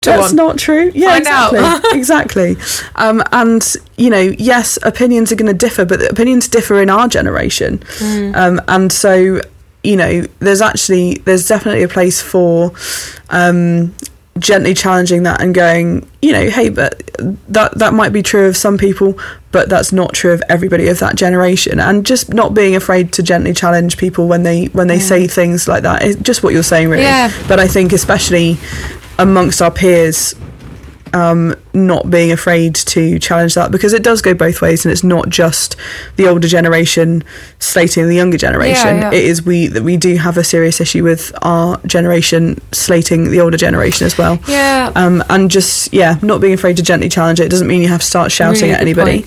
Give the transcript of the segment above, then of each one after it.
That's not true. Yeah, Find out. Exactly. And, you know, yes, opinions are going to differ, but opinions differ in our generation. And so, you know, there's definitely a place for gently challenging that and going, you know, hey, but that might be true of some people, but that's not true of everybody of that generation. And just not being afraid to gently challenge people when they say things like that. It's just what you're saying, really. Yeah. But I think especially amongst our peers, not being afraid to challenge that, because it does go both ways, and it's not just the older generation slating the younger generation. Yeah. It is we do have a serious issue with our generation slating the older generation as well. Yeah. And just not being afraid to gently challenge it doesn't mean you have to start shouting Really at anybody.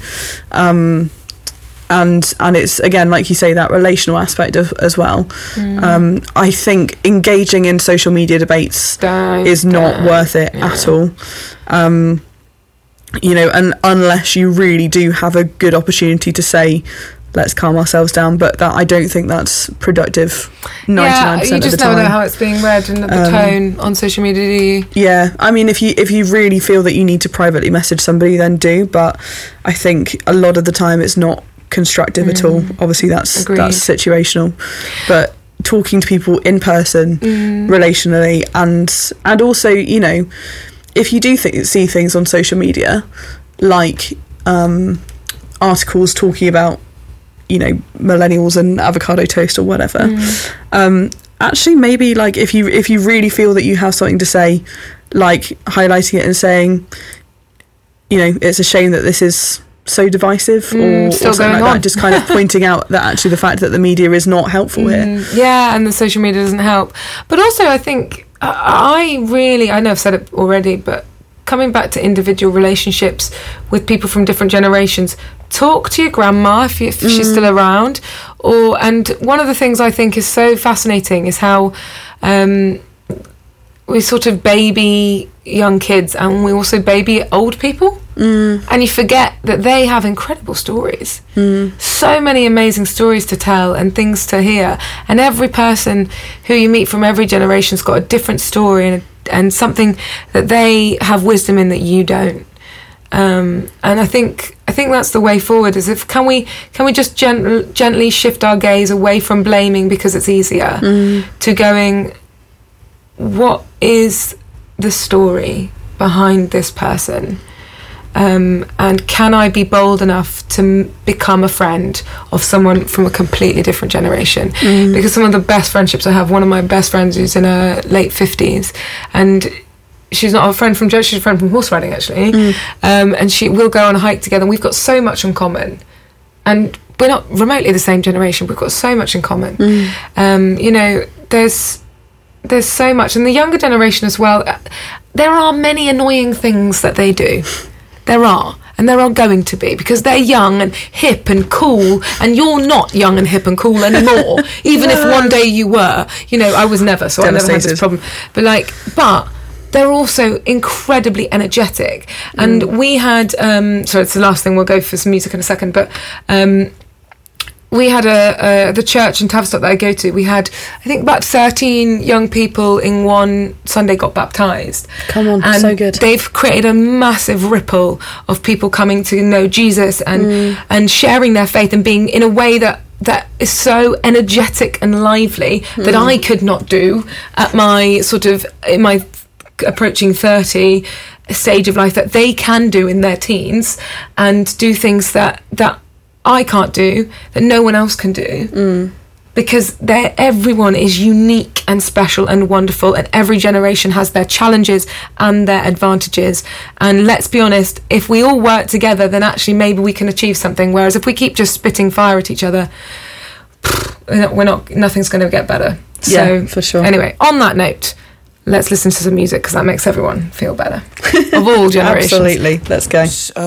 And it's, again, like you say, that relational aspect as well. I think engaging in social media debates is not worth it at all. You know, and unless you really do have a good opportunity to say, let's calm ourselves down, but that I don't think that's productive 99% of the time. You just never know how it's being read and the tone on social media, do you? Yeah, I mean, if you really feel that you need to privately message somebody, then do, but I think a lot of the time it's not constructive at all. Obviously that's situational, but talking to people in person, relationally, and also, you know, if you do see things on social media, like articles talking about, you know, millennials and avocado toast or whatever, actually maybe, like, if you really feel that you have something to say, like highlighting it and saying, you know, it's a shame that this is so divisive, or something like that, just kind of pointing out that actually the fact that the media is not helpful here. Yeah, and the social media doesn't help. But also I think I know I've said it already, but coming back to individual relationships with people from different generations, talk to your grandma if she's still around. And one of the things I think is so fascinating is how we sort of baby young kids and we also baby old people. And you forget that they have incredible stories. So many amazing stories to tell and things to hear. And every person who you meet from every generation's got a different story and something that they have wisdom in that you don't. And I think that's the way forward. Is can we just gently shift our gaze away from blaming because it's easier to going, what is the story behind this person? And can I be bold enough to become a friend of someone from a completely different generation? Because some of the best friendships I have, one of my best friends who's in her late 50s, and she's not a friend from church, she's a friend from horse riding, actually. And we'll go on a hike together, and we've got so much in common. And we're not remotely the same generation, we've got so much in common. You know, there's so much. And the younger generation as well, there are many annoying things that they do. There are, and there are going to be, because they're young and hip and cool, and you're not young and hip and cool anymore, even if one day you were. You know, I was never, so I never had this problem. But they're also incredibly energetic. And we had, sorry, it's the last thing, we'll go for some music in a second, but we had the church in Tavistock that I go to, we had, I think, about 13 young people in one Sunday got baptised. Come on, and so good. They've created a massive ripple of people coming to know Jesus and sharing their faith and being in a way that is so energetic and lively that I could not do at my in my approaching 30 stage of life, that they can do in their teens and do things that I can't do, that no one else can do, because everyone is unique and special and wonderful, and every generation has their challenges and their advantages. And let's be honest, if we all work together, then actually maybe we can achieve something. Whereas if we keep just spitting fire at each other, nothing's going to get better. Yeah, for sure. Anyway, on that note, let's listen to some music, because that makes everyone feel better of all generations. Absolutely, let's go.